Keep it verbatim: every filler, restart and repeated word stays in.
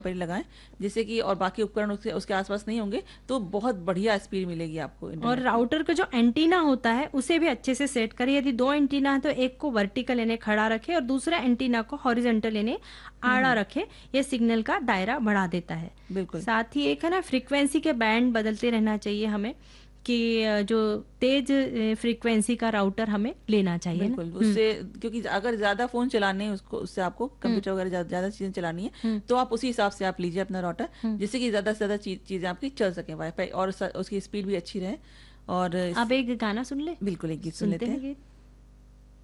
पर लगाएं, जिससे कि और बाकी उपकरण उसके उसके आसपास नहीं होंगे तो बहुत बढ़िया स्पीड मिलेगी आपको और इंटरनेट की। राउटर का जो एंटीना होता है उसे भी अच्छे से सेट करें। यदि दो एंटीना है तो एक को वर्टिकल यानी खड़ा रखें और दूसरा एंटीना को हॉरिजॉन्टल यानी हम्म आड़ा हम्म, रखें। यह सिग्नल का दायरा बढ़ा देता है। बिल्कुल साथ ही एक है ना, फ्रीक्वेंसी के बैंड बदलते रहना चाहिए हमें, कि अ, जो तेज फ्रीक्वेंसी का राउटर हमें लेना चाहिए ना। बिल्कुल। हम्म। उससे क्योंकि अगर ज़्यादा फ़ोन चलाने हैं उसको, उससे आपको हम्म। कंप्यूटर वगैरह ज़्यादा ज़्यादा चीज़ें चलानी है, हम्म। तो आप उसी हिसाब से आप लीजिए अपना राउटर, हम्म। जिससे कि ज़्यादा से ज़्यादा चीज़ चीज़ें आपकी चल सकें वाईफाई, और स, उसकी स्पीड भी अच्छी रहे। और इस, अब एक गाना सुन ले। बिल्कुल एक गीत सुन सुनते लेते हैं हैं। गीत।